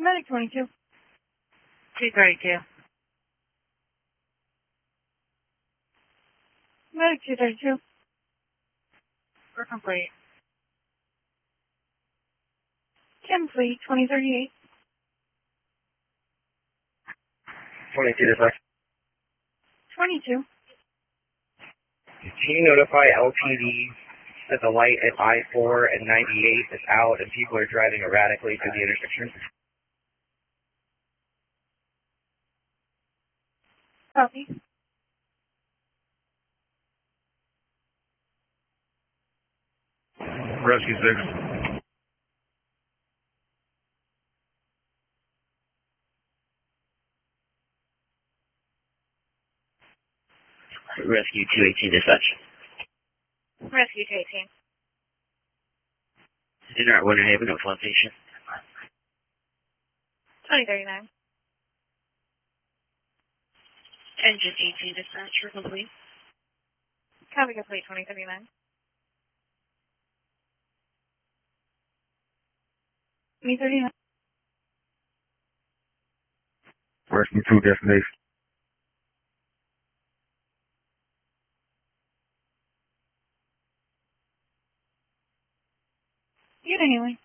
Medic 22. 232. Medic 232. We're complete. Complete 2038. 22 dispatch. 22. Can you notify LPD that the light at I-4 and 98 is out and people are driving erratically through the intersection? Copy. Rescue 6. Rescue 218 dispatch. Rescue 218. Dinner at Winter Haven at Flood Station. 2039. Engine 18 dispatch, we're complete. Copy complete 2039. Me 39. Rescue 2 destination. Unit healing.